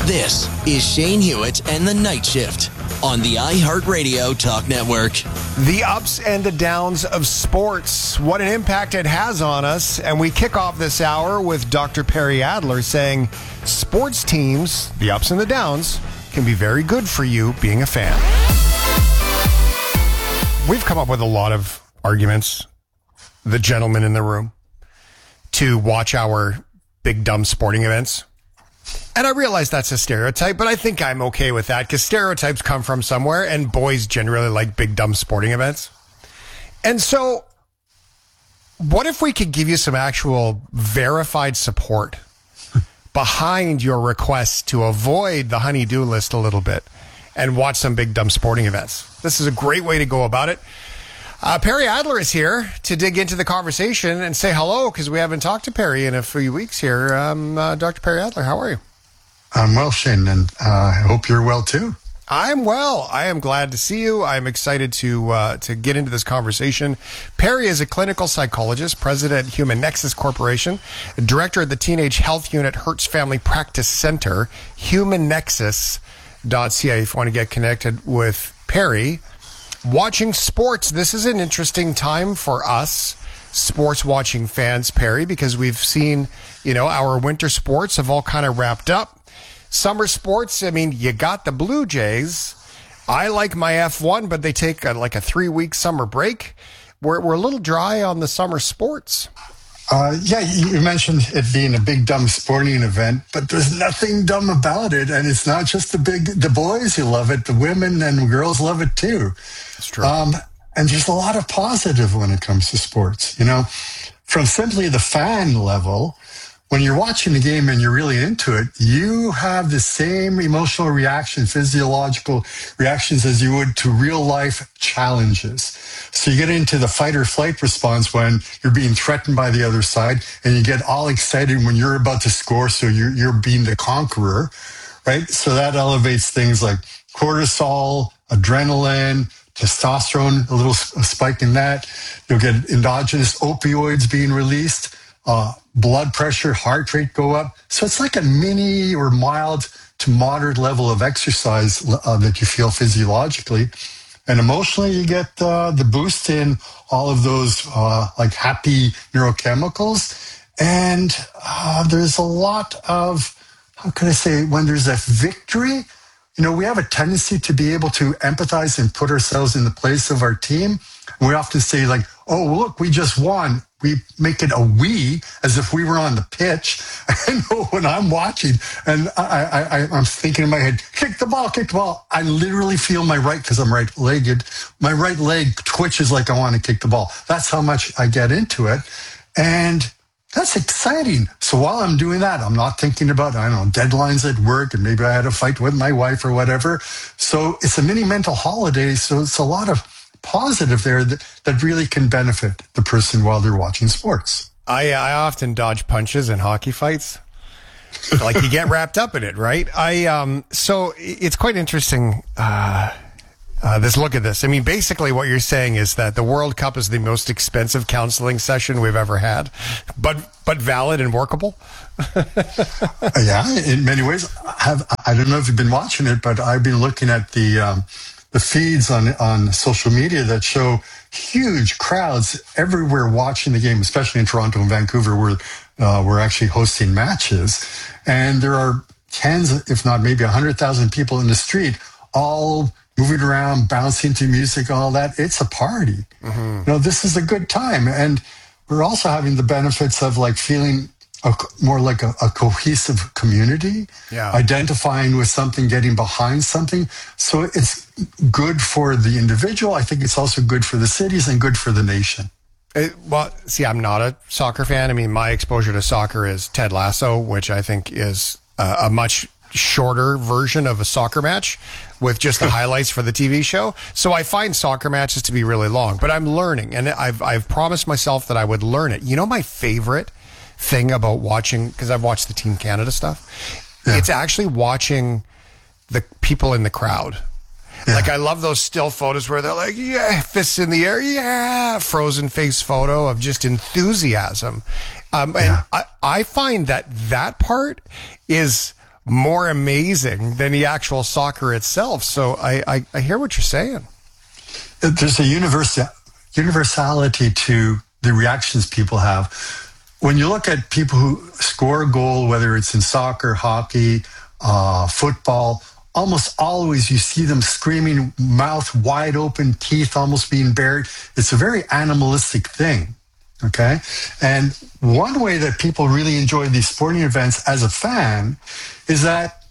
This is Shane Hewitt and the Night Shift on the iHeartRadio Talk Network. The ups and the downs of sports, what an impact it has on us. And we kick off this hour with Dr. Perry Adler saying sports teams, the ups and the downs, can be very good for you being a fan. We've come up with a lot of arguments, the gentlemen in the room, to watch our big dumb sporting events. And I realize that's a stereotype, but I think I'm okay with that because stereotypes come from somewhere and boys generally like big dumb sporting events. And so what if we could give you some actual verified support behind your request to avoid the honey-do list a little bit and watch some big dumb sporting events? This is a great way to go about it. Perry Adler is here to dig into the conversation and say hello because we haven't talked to Perry in a few weeks here. Dr. Perry Adler, how are you? I'm well, Shane, and I hope you're well too. I'm well. I am glad to see you. I'm excited to get into this conversation. Perry is a clinical psychologist, president at Human Nexus Corporation, director of the Teenage Health Unit Hertz Family Practice Center, humannexus.ca if you want to get connected with Perry. Watching sports, this is an interesting time for us sports watching fans, Perry, because we've seen, our winter sports have all kind of wrapped up. Summer sports, you got the Blue Jays. I like my F1, but they take a 3-week summer break. We're a little dry on the summer sports. You mentioned it being a big dumb sporting event, but there's nothing dumb about it. And it's not just the boys who love it, the women and girls love it too. That's true. And there's a lot of positive when it comes to sports. From simply the fan level, when you're watching the game and you're really into it, you have the same emotional reaction, physiological reactions as you would to real life challenges. So you get into the fight or flight response when you're being threatened by the other side, and you get all excited when you're about to score. So you're being the conqueror, right? So that elevates things like cortisol, adrenaline, testosterone, a little spike in that. You'll get endogenous opioids being released. Blood pressure, heart rate go up. So it's like a mini or mild to moderate level of exercise that you feel physiologically. And emotionally, you get the boost in all of those happy neurochemicals. And there's a lot of, when there's a victory, we have a tendency to be able to empathize and put ourselves in the place of our team. We often say oh, look, we just won. We make it a we, as if we were on the pitch. I know when I'm watching and I'm thinking in my head, kick the ball. I literally feel because I'm right-legged, my right leg twitches like I want to kick the ball. That's how much I get into it. And that's exciting. So while I'm doing that, I'm not thinking about, deadlines at work and maybe I had a fight with my wife or whatever. So it's a mini mental holiday. So it's a lot of positive there that really can benefit the person while they're watching sports. I often dodge punches in hockey fights. You get wrapped up in it, right? So it's quite interesting. Look at this. Basically what you're saying is that the World Cup is the most expensive counseling session we've ever had, but valid and workable. Yeah, in many ways. I don't know if you've been watching it, but I've been looking at the feeds on social media that show huge crowds everywhere watching the game, especially in Toronto and Vancouver, where we're actually hosting matches. And there are tens, if not maybe 100,000 people in the street, all moving around, bouncing to music, all that. It's a party. Mm-hmm. This is a good time. And we're also having the benefits of feeling more like a cohesive community, identifying with something, getting behind something. So it's good for the individual. I think it's also good for the cities and good for the nation. I'm not a soccer fan. My exposure to soccer is Ted Lasso, which I think is a much shorter version of a soccer match with just the highlights for the TV show. So I find soccer matches to be really long, but I'm learning, and I've promised myself that I would learn it. My favorite thing about watching, because I've watched the Team Canada stuff, it's actually watching the people in the crowd. Yeah. I love those still photos where they're fists in the air, frozen face photo of just enthusiasm. And I find that part is more amazing than the actual soccer itself. So I hear what you're saying. There's a universality to the reactions people have. When you look at people who score a goal, whether it's in soccer, hockey, football, almost always you see them screaming, mouth wide open, teeth almost being bared. It's a very animalistic thing, okay? And one way that people really enjoy these sporting events as a fan is that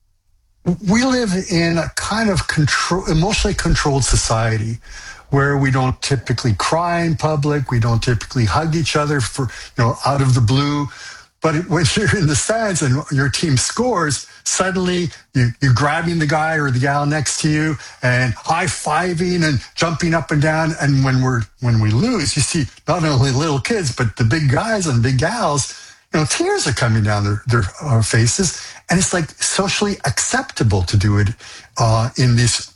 we live in a kind of emotionally controlled society where we don't typically cry in public, we don't typically hug each other for, out of the blue. But when you're in the stands and your team scores, suddenly you're grabbing the guy or the gal next to you and high-fiving and jumping up and down. And when we lose, you see not only little kids, but the big guys and big gals, tears are coming down their faces. And it's like socially acceptable to do it in these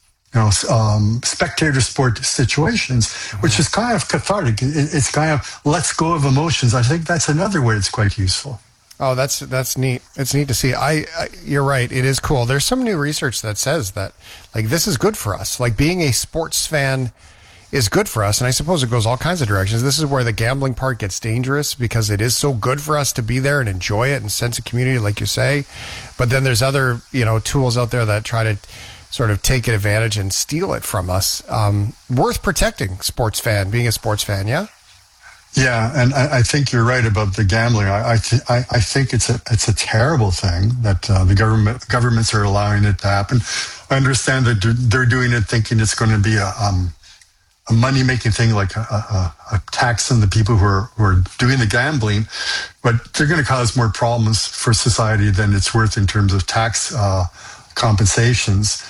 spectator sport situations, which is kind of cathartic. It's kind of lets go of emotions. I think that's another way it's quite useful. Oh, that's neat. It's neat to see. You're right. It is cool. There's some new research that says that this is good for us. Being a sports fan is good for us. And I suppose it goes all kinds of directions. This is where the gambling part gets dangerous because it is so good for us to be there and enjoy it and sense of community, like you say. But then there's other, tools out there that try to sort of take advantage and steal it from us. Worth protecting, being a sports fan, yeah? Yeah, and I think you're right about the gambling. I think it's a terrible thing that the governments are allowing it to happen. I understand that they're doing it thinking it's going to be a money-making thing, like a tax on the people who are doing the gambling, but they're going to cause more problems for society than it's worth in terms of tax compensations.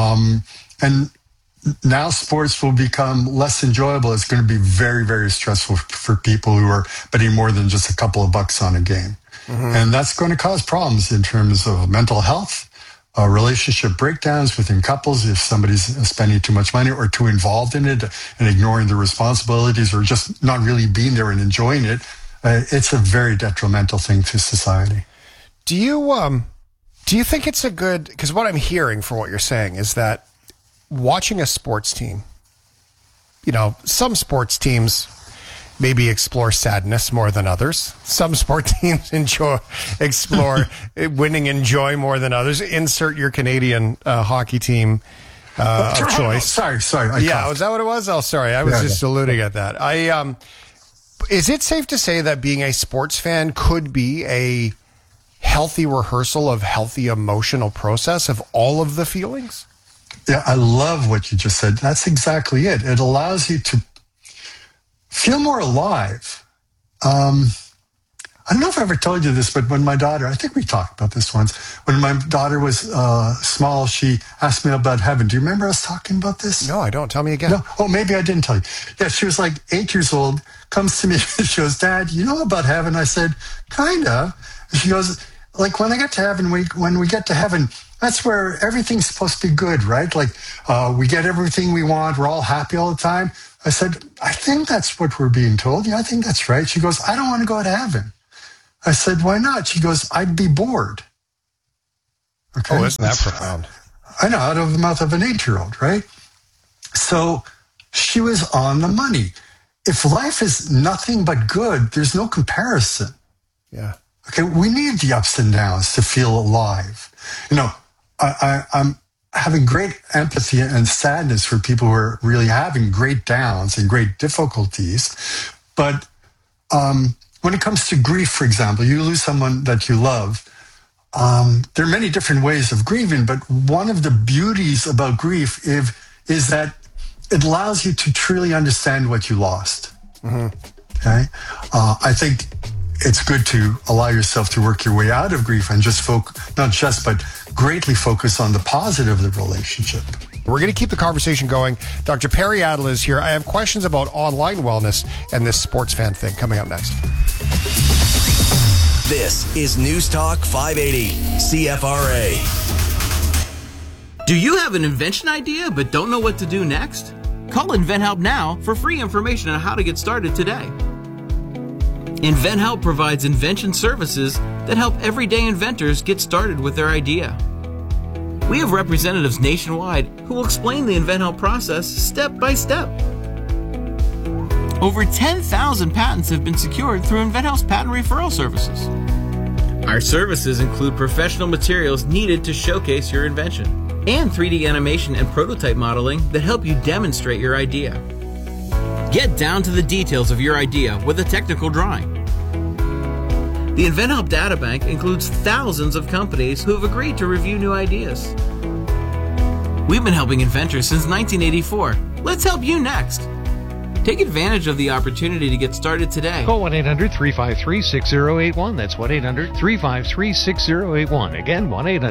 And now sports will become less enjoyable. It's going to be very, very stressful for people who are betting more than just a couple of bucks on a game. Mm-hmm. And that's going to cause problems in terms of mental health, relationship breakdowns within couples if somebody's spending too much money or too involved in it and ignoring the responsibilities or just not really being there and enjoying it. It's a very detrimental thing to society. Do you think it's a good, because what I'm hearing from what you're saying is that watching a sports team, some sports teams maybe explore sadness more than others. Some sport teams explore winning and joy more than others. Insert your Canadian hockey team of choice. Sorry. Was that what it was? Oh, sorry. I was just alluding at that. Is it safe to say that being a sports fan could be a healthy rehearsal of healthy emotional process of all of the feelings? Yeah, I love what you just said. That's exactly it. It allows you to feel more alive. I don't know if I ever told you this, but when my daughter, I think we talked about this once, when my daughter was small, she asked me about heaven. Do you remember us talking about this? No, I don't. Tell me again. No? Oh, maybe I didn't tell you. Yeah, she was like 8 years old, comes to me, she goes, Dad, you know about heaven? I said, kind of. She goes, when I get to heaven, when we get to heaven, that's where everything's supposed to be good, right? We get everything we want. We're all happy all the time. I said, I think that's what we're being told. Yeah, I think that's right. She goes, I don't want to go to heaven. I said, why not? She goes, I'd be bored. Okay. Oh, isn't that profound? I know, out of the mouth of an 8-year-old, right? So she was on the money. If life is nothing but good, there's no comparison. Yeah. Okay, we need the ups and downs to feel alive. I'm having great empathy and sadness for people who are really having great downs and great difficulties. But when it comes to grief, for example, you lose someone that you love. There are many different ways of grieving, but one of the beauties about grief is that it allows you to truly understand what you lost. Mm-hmm. Okay, I think it's good to allow yourself to work your way out of grief and just but greatly focus on the positive of the relationship. We're going to keep the conversation going. Dr. Perry Adler is here. I have questions about online wellness and this sports fan thing coming up next. This is News Talk 580, CFRA. Do you have an invention idea but don't know what to do next? Call InventHelp now for free information on how to get started today. InventHelp provides invention services that help everyday inventors get started with their idea. We have representatives nationwide who will explain the InventHelp process step by step. Over 10,000 patents have been secured through InventHelp's patent referral services. Our services include professional materials needed to showcase your invention and 3D animation and prototype modeling that help you demonstrate your idea. Get down to the details of your idea with a technical drawing. The InventHelp Databank includes thousands of companies who have agreed to review new ideas. We've been helping inventors since 1984. Let's help you next. Take advantage of the opportunity to get started today. Call 1-800-353-6081. That's 1-800-353-6081. Again,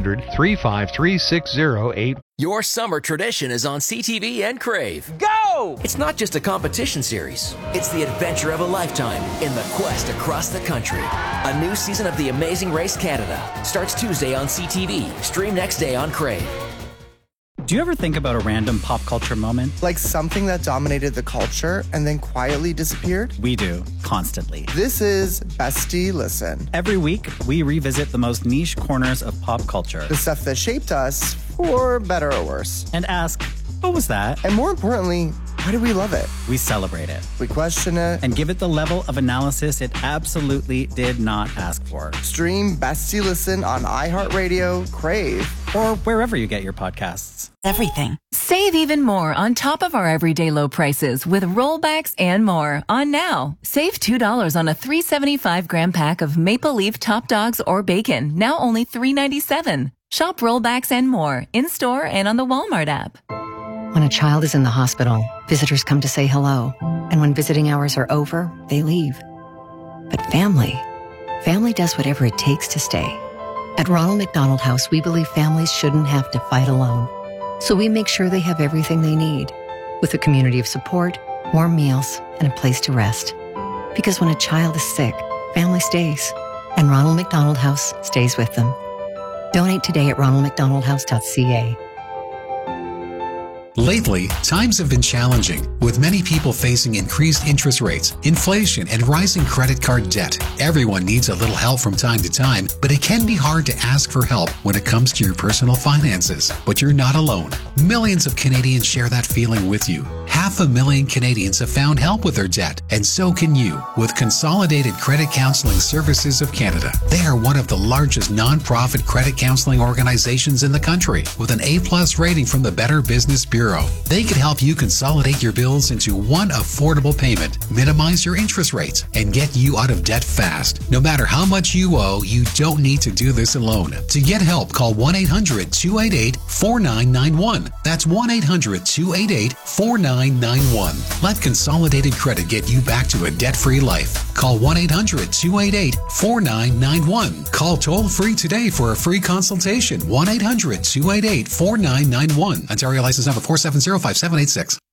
1-800-353-6081. Your summer tradition is on CTV and Crave. Go! It's not just a competition series. It's the adventure of a lifetime in the quest across the country. A new season of The Amazing Race Canada starts Tuesday on CTV. Stream next day on Crave. Do you ever think about a random pop culture moment? Like something that dominated the culture and then quietly disappeared? We do, constantly. This is Bestie Listen. Every week, we revisit the most niche corners of pop culture. The stuff that shaped us, for better or worse. And ask, what was that? And more importantly, why do we love it? We celebrate it. We question it. And give it the level of analysis it absolutely did not ask for. Stream Bestie Listen on iHeartRadio, Crave, or wherever you get your podcasts. Everything. Save even more on top of our everyday low prices with rollbacks and more on now. Save $2 on a 375-gram pack of Maple Leaf Top Dogs or bacon, now only $3.97. Shop rollbacks and more in-store and on the Walmart app. When a child is in the hospital, visitors come to say hello. And when visiting hours are over, they leave. But family does whatever it takes to stay. At Ronald McDonald House, we believe families shouldn't have to fight alone. So we make sure they have everything they need, with a community of support, warm meals, and a place to rest. Because when a child is sick, family stays. And Ronald McDonald House stays with them. Donate today at ronaldmcdonaldhouse.ca. Lately, times have been challenging, with many people facing increased interest rates, inflation, and rising credit card debt. Everyone needs a little help from time to time, but it can be hard to ask for help when it comes to your personal finances. But you're not alone. Millions of Canadians share that feeling with you. 500,000 Canadians have found help with their debt, and so can you with Consolidated Credit Counseling Services of Canada. They are one of the largest non-profit credit counseling organizations in the country, with an A+ rating from the Better Business Bureau. They can help you consolidate your bills into one affordable payment, minimize your interest rates, and get you out of debt fast. No matter how much you owe, you don't need to do this alone. To get help, call 1-800-288-4991. That's 1-800-288-4991. Let Consolidated Credit get you back to a debt-free life. Call 1-800-288-4991. Call toll-free today for a free consultation. 1-800-288-4991. Ontario license number 4705786.